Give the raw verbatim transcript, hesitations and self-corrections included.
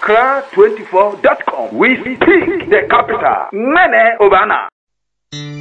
Accra twenty-four dot com. We speak the capital. Mene Obana.